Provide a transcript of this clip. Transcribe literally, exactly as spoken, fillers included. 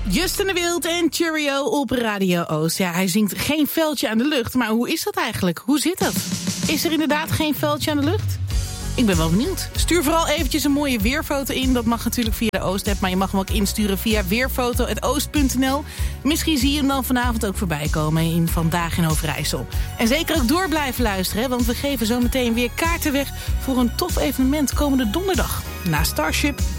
Justin de Wild en Cheerio op Radio Oost. Ja, hij zingt geen veldje aan de lucht. Maar hoe is dat eigenlijk? Hoe zit dat? Is er inderdaad geen veldje aan de lucht? Ik ben wel benieuwd. Stuur vooral eventjes een mooie weerfoto in. Dat mag natuurlijk via de Oost-app, maar je mag hem ook insturen via weerfoto at oost punt n l. Misschien zie je hem dan vanavond ook voorbij komen in Vandaag in Overijssel. En zeker ook door blijven luisteren, want we geven zo meteen weer kaarten weg voor een tof evenement komende donderdag. Na Starship